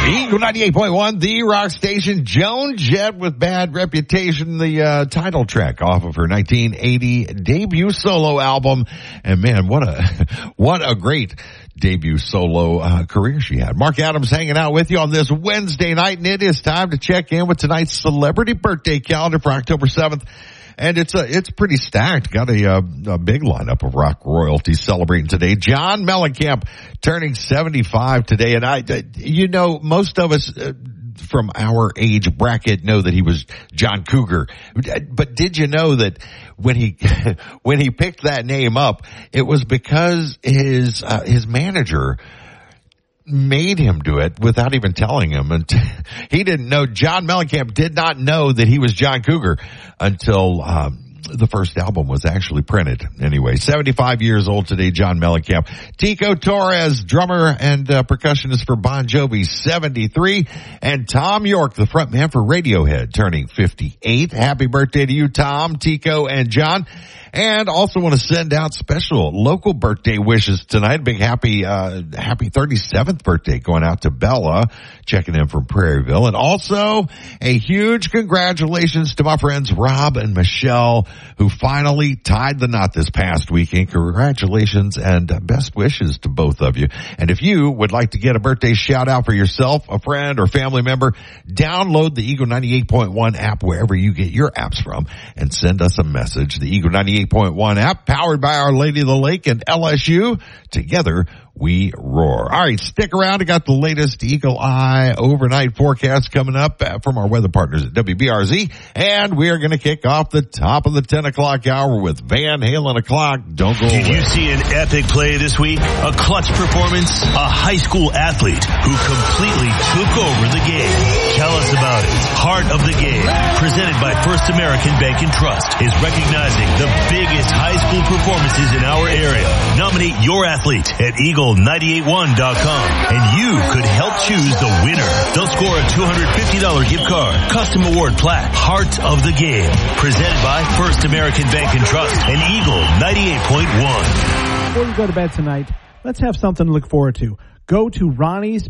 Eagle 98.1, the rock station. Joan Jett with Bad Reputation, the title track off of her 1980 debut solo album. And man, what a great debut solo career she had. Mark Adams hanging out with you on this Wednesday night, and it is time to check in with tonight's celebrity birthday calendar for October 7th. And it's pretty stacked. Got a big lineup of rock royalty celebrating today. John Mellencamp turning 75 today. And most of us from our age bracket know that he was John Cougar. But did you know that when he picked that name up, it was because his manager made him do it without even telling him. And he didn't know. John Mellencamp did not know that he was John Cougar until the first album was actually printed. Anyway, 75 years old today, John Mellencamp. Tico Torres, drummer and percussionist for Bon Jovi, 73. And Tom York, the frontman for Radiohead, turning 58. Happy birthday to you, Tom, Tico, and John. And also want to send out special local birthday wishes tonight. Big happy 37th birthday going out to Bella, checking in from Prairieville. And also a huge congratulations to my friends Rob and Michelle, who finally tied the knot this past weekend. Congratulations and best wishes to both of you. And if you would like to get a birthday shout out for yourself, a friend, or family member, download the Eagle 98.1 app wherever you get your apps from and send us a message. The Eagle 98.1 app, powered by Our Lady of the Lake and LSU. Together, we roar. All right, stick around. I got the latest Eagle Eye overnight forecast coming up from our weather partners at WBRZ. And we are going to kick off the top of the 10 o'clock hour with Van Halen o'clock. Don't go away. Did you see an epic play this week? A clutch performance? A high school athlete who completely took over the game. Tell us about it. Heart of the Game, presented by First American Bank and Trust, is recognizing the biggest high school performances in our area. Nominate your athlete at Eagle981.com, and you could help choose the winner. They'll score a $250 gift card, custom award plaque. Heart of the Game, presented by First American Bank and Trust and Eagle 98.1. Before you go to bed tonight, let's have something to look forward to. Go to Ronnie's